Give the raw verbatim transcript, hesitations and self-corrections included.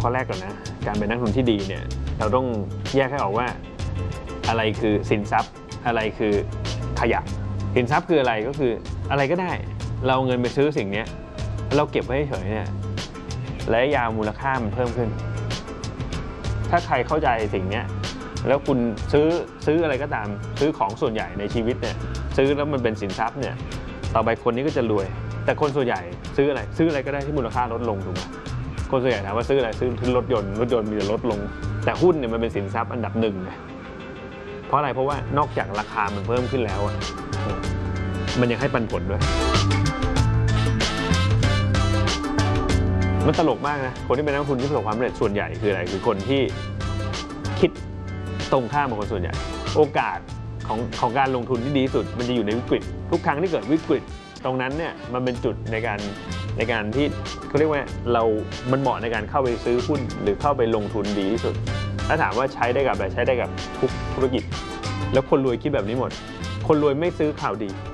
ข้อแรกก่อนนะการเป็นนักลงทุนที่ดีเนี่ยเราต้องแยกให้ออกว่าอะไรคือสินทรัพย์อะไรคือขยะสินทรัพย์คืออะไรก็คืออะไรก็ได้เราเงินไปซื้อสิ่งนี้เราเก็บไว้เฉยเนี่ยระยะยาวมูลค่ามันเพิ่มขึ้นถ้าใครเข้าใจสิ่งนี้แล้วคุณซื้อซื้ออะไรก็ตามซื้อของส่วนใหญ่ในชีวิตเนี่ยซื้อแล้วมันเป็นสินทรัพย์เนี่ยต่อไปคนนี้ก็จะรวยแต่คนส่วนใหญ่ซื้ออะไรซื้ออะไรก็ได้ที่มูลค่าลดลงถูกไหมคนส่วนใหญ่ถามว่าซื้ออะไรซื้อรถยนต์รถยนต์มีแต่ลดลงแต่หุ้นเนี่ยมันเป็นสินทรัพย์อันดับหนึ่งนะเพราะอะไรเพราะว่านอกจากราคามันเพิ่มขึ้นแล้วอะมันยังให้ปันผลด้วยมันตลกมากนะคนที่เป็นนักลงทุนที่ประสบความสำเร็จส่วนใหญ่คืออะไรคือคนที่คิดตรงข้ามกับคนส่วนใหญ่โอกาสของของการลงทุนที่ดีที่สุดมันจะอยู่ในวิกฤตทุกครั้งที่เกิดวิกฤตตรงนั้นเนี่ยมันเป็นจุดในการในการที่เขาเรียกว่าเรามันเหมาะในการเข้าไปซื้อหุ้นหรือเข้าไปลงทุนดีที่สุดถ้าถามว่าใช้ได้กับอะไรใช้ได้กับทุกธุรกิจแล้วคนรวยคิดแบบนี้หมดคนรวยไม่ซื้อข่าวดี